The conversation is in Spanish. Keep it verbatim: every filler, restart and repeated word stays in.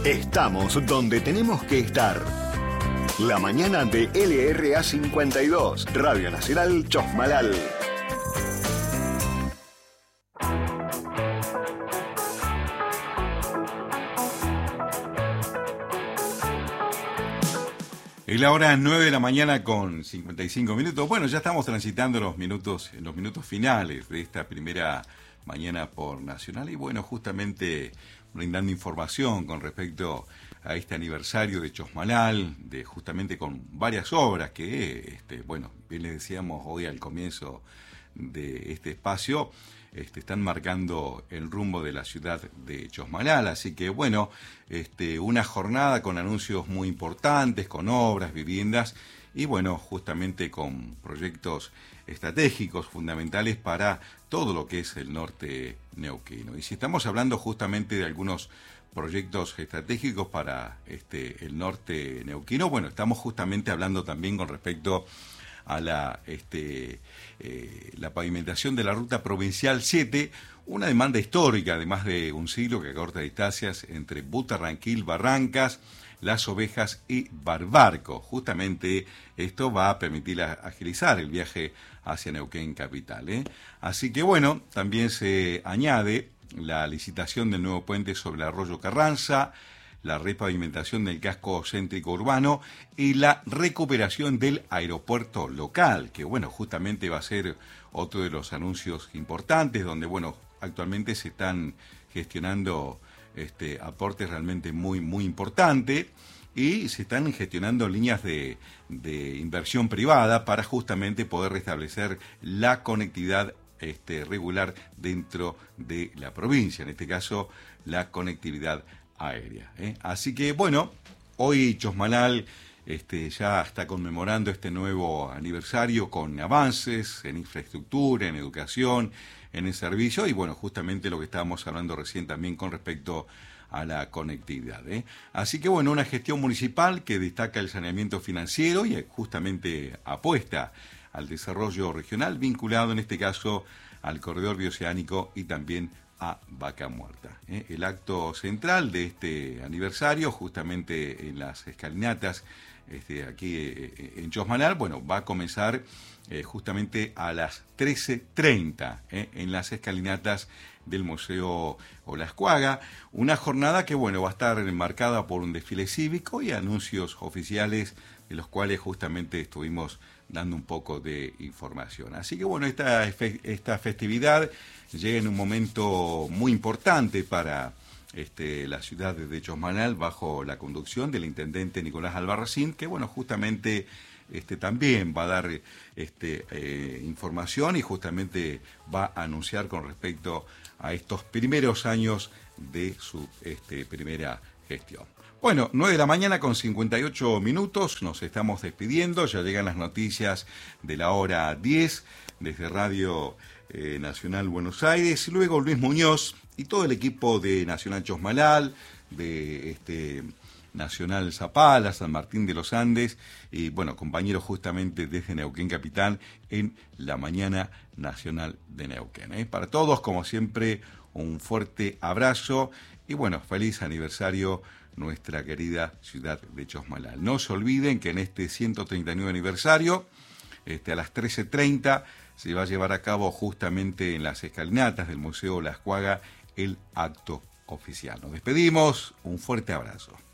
Estamos donde tenemos que estar. La mañana de L R A cincuenta y dos, Radio Nacional Chosmalal. Es la hora nueve de la mañana con cincuenta y cinco minutos. Bueno, ya estamos transitando los minutos, los minutos finales de esta primera mañana por Nacional. Y bueno, justamente brindando información con respecto a este aniversario de Chosmalal, de justamente con varias obras que, este, bueno, bien les decíamos hoy al comienzo de este espacio, este, están marcando el rumbo de la ciudad de Chosmalal. Así que, bueno, este, una jornada con anuncios muy importantes, con obras, viviendas y, bueno, justamente con proyectos estratégicos fundamentales para todo lo que es el norte neuquino. Y si estamos hablando justamente de algunos proyectos estratégicos para este, el norte neuquino, bueno, estamos justamente hablando también con respecto a la, este, eh, la pavimentación de la ruta provincial siete, una demanda histórica de más de un siglo que acorta distancias entre Butarranquil, Barrancas, Las Ovejas y Barbarco. Justamente esto va a permitir agilizar el viaje hacia Neuquén capital, ¿eh? Así que bueno, también se añade la licitación del nuevo puente sobre el arroyo Carranza, la repavimentación del casco céntrico urbano y la recuperación del aeropuerto local, que bueno, justamente va a ser otro de los anuncios importantes, donde bueno, actualmente se están gestionando este, aportes realmente muy, muy importantes y se están gestionando líneas de, de inversión privada para justamente poder restablecer la conectividad este, regular dentro de la provincia, en este caso la conectividad aérea, ¿eh? Así que bueno, hoy Chosmalal este, ya está conmemorando este nuevo aniversario con avances en infraestructura, en educación, en el servicio y bueno, justamente lo que estábamos hablando recién también con respecto a la conectividad, ¿eh? Así que bueno, una gestión municipal que destaca el saneamiento financiero y justamente apuesta al desarrollo regional vinculado en este caso al corredor bioceánico y también a Vaca Muerta, ¿eh? El acto central de este aniversario, justamente en las escalinatas este, aquí eh, en Chosmalal, bueno, va a comenzar eh, justamente a las trece treinta ¿eh? en las escalinatas del Museo Olascuaga, una jornada que bueno va a estar enmarcada por un desfile cívico y anuncios oficiales de los cuales justamente estuvimos dando un poco de información. Así que bueno, esta, esta festividad llega en un momento muy importante para este, la ciudad de Chosmalal bajo la conducción del intendente Nicolás Albarracín, que bueno, justamente este, también va a dar este, eh, información y justamente va a anunciar con respecto a estos primeros años de su este, primera gestión. Bueno, nueve de la mañana con cincuenta y ocho minutos, nos estamos despidiendo, ya llegan las noticias de la hora diez desde Radio eh, Nacional Buenos Aires, y luego Luis Muñoz y todo el equipo de Nacional Chosmalal, de este, Nacional Zapala, San Martín de los Andes, y bueno, compañeros justamente desde Neuquén Capital en la mañana nacional de Neuquén, ¿eh? Para todos, como siempre, un fuerte abrazo y bueno, feliz aniversario nuestra querida ciudad de Chosmalal. No se olviden que en este ciento treinta y nueve aniversario, este, a las trece treinta, se va a llevar a cabo justamente en las escalinatas del Museo Olascuaga el acto oficial. Nos despedimos, un fuerte abrazo.